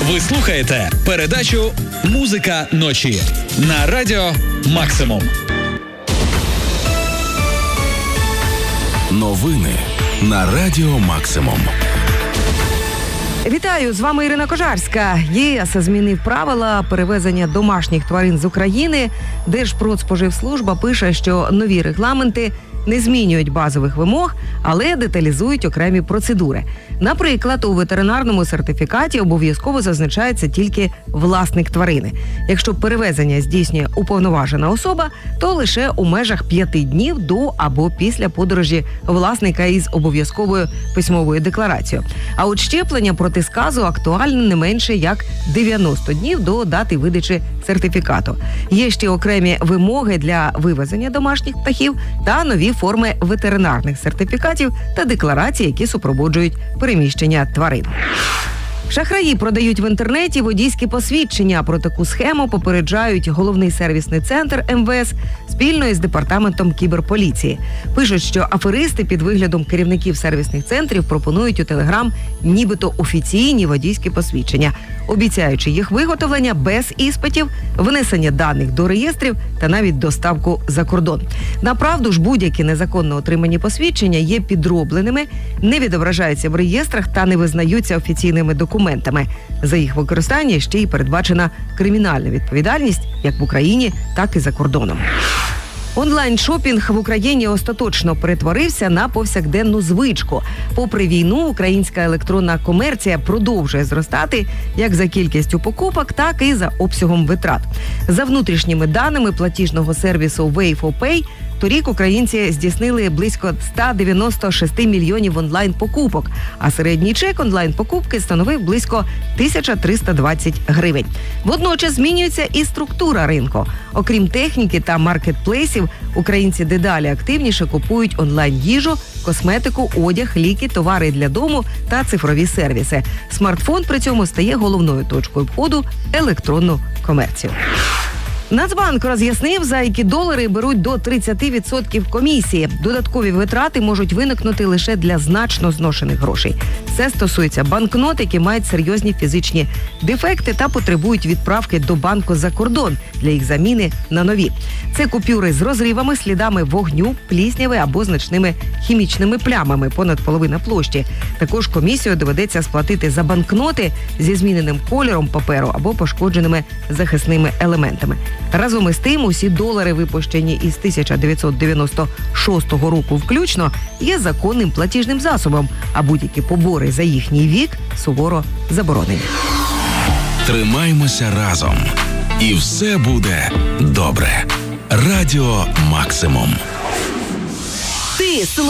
Ви слухаєте передачу «Музика ночі» на Радіо Максимум. Новини на Радіо Максимум. Вітаю, з вами Ірина Кожарська. ЄС змінив правила перевезення домашніх тварин з України. Держпродспоживслужба пише, що нові регламенти не змінюють базових вимог, але деталізують окремі процедури. Наприклад, у ветеринарному сертифікаті обов'язково зазначається тільки власник тварини. Якщо перевезення здійснює уповноважена особа, то лише у межах 5 днів до або після подорожі власника із обов'язковою письмовою декларацією. А от щеплення проти сказу актуальне не менше як 90 днів до дати видачі сертифікату. Є ще окремі вимоги для вивезення домашніх птахів та нові форми ветеринарних сертифікатів та декларацій, які супроводжують переміщення тварин. Шахраї продають в інтернеті водійські посвідчення. Про таку схему попереджають головний сервісний центр МВС спільно із департаментом кіберполіції. Пишуть, що аферисти під виглядом керівників сервісних центрів пропонують у Телеграм нібито офіційні водійські посвідчення, обіцяючи їх виготовлення без іспитів, внесення даних до реєстрів та навіть доставку за кордон. Направду ж будь-які незаконно отримані посвідчення є підробленими, не відображаються в реєстрах та не визнаються офіційними документами. За їх використання ще й передбачена кримінальна відповідальність як в Україні, так і за кордоном. Онлайн-шопінг в Україні остаточно перетворився на повсякденну звичку. Попри війну, українська електронна комерція продовжує зростати як за кількістю покупок, так і за обсягом витрат. За внутрішніми даними платіжного сервісу Wave4Pay, торік українці здійснили близько 196 мільйонів онлайн-покупок, а середній чек онлайн-покупки становив близько 1320 гривень. Водночас змінюється і структура ринку. Окрім техніки та маркетплейсів, українці дедалі активніше купують онлайн-їжу, косметику, одяг, ліки, товари для дому та цифрові сервіси. Смартфон при цьому стає головною точкою входу в електронну комерцію. Нацбанк роз'яснив, за які долари беруть до 30% комісії. Додаткові витрати можуть виникнути лише для значно зношених грошей. Це стосується банкнот, які мають серйозні фізичні дефекти та потребують відправки до банку за кордон для їх заміни на нові. Це купюри з розривами, слідами вогню, плісняви або значними хімічними плямами понад половина площі. Також комісію доведеться сплатити за банкноти зі зміненим кольором паперу або пошкодженими захисними елементами. Разом із тим, усі долари, випущені із 1996 року включно, є законним платіжним засобом, а будь-які побори за їхній вік суворо заборонені. Тримаймося разом. І все буде добре. Радіо Максимум.